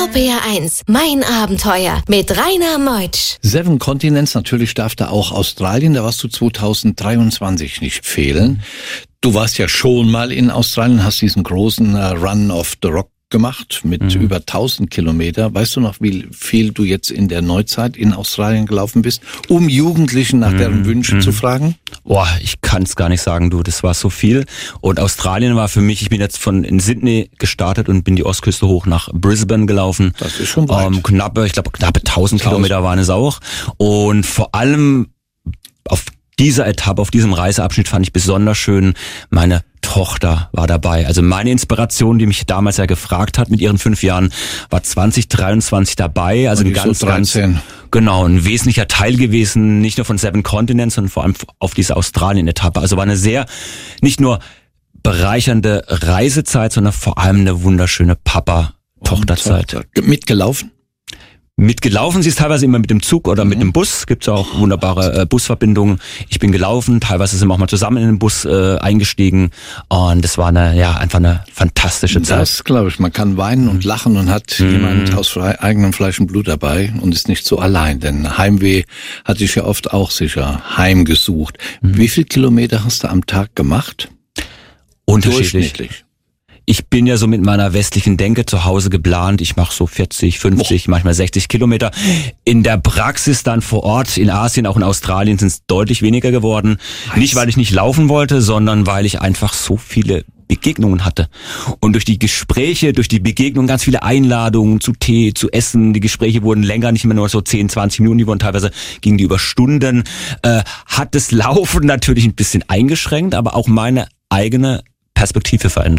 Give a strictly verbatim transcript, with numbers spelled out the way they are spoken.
R P R eins, mein Abenteuer mit Rainer Meutsch. Seven Continents, natürlich darf da auch Australien, da warst du zweitausenddreiundzwanzig nicht fehlen. Du warst ja schon mal in Australien, hast diesen großen uh, Run of the Rock gemacht mit mhm. über tausend Kilometer. Weißt du noch, wie viel du jetzt in der Neuzeit in Australien gelaufen bist, um Jugendlichen nach mhm. deren Wünschen mhm. zu fragen? Boah, ich kann es gar nicht sagen, du, das war so viel. Und Australien war für mich, ich bin jetzt von in Sydney gestartet und bin die Ostküste hoch nach Brisbane gelaufen. Das ist schon weit. Ähm, knappe, ich glaube, knappe tausend Kilometer waren es auch. Und vor allem auf dieser Etappe, auf diesem Reiseabschnitt fand ich besonders schön, meine Tochter war dabei. Also meine Inspiration, die mich damals ja gefragt hat mit ihren fünf Jahren, war zwanzig dreiundzwanzig dabei. Also ein ganz, so ganz, genau, ein wesentlicher Teil gewesen, nicht nur von Seven Continents, sondern vor allem auf dieser Australien-Etappe. Also war eine sehr, nicht nur bereichernde Reisezeit, sondern vor allem eine wunderschöne Papa-Tochter-Zeit. Mitgelaufen? Mitgelaufen, sie ist teilweise immer mit dem Zug oder mit dem Bus, gibt es auch wunderbare äh, Busverbindungen. Ich bin gelaufen, teilweise sind wir auch mal zusammen in den Bus äh, eingestiegen und das war eine, ja, einfach eine fantastische Zeit. Das glaube ich, man kann weinen und lachen und hat mm. jemand aus eigenem Fleisch und Blut dabei und ist nicht so allein, denn Heimweh hatte ich ja oft auch sicher heimgesucht. Mm. Wie viel Kilometer hast du am Tag gemacht? Unterschiedlich. Durchschnittlich. Ich bin ja so mit meiner westlichen Denke zu Hause geplant. Ich mache so vierzig, fünfzig, oh. manchmal sechzig Kilometer. In der Praxis dann vor Ort, in Asien, auch in Australien, sind es deutlich weniger geworden. Heiß. Nicht, weil ich nicht laufen wollte, sondern weil ich einfach so viele Begegnungen hatte. Und durch die Gespräche, durch die Begegnungen, ganz viele Einladungen zu Tee, zu Essen. Die Gespräche wurden länger, nicht immer nur so zehn, zwanzig Minuten, die wurden teilweise, gingen die über Stunden. Äh, hat das Laufen natürlich ein bisschen eingeschränkt, aber auch meine eigene Perspektive verändert.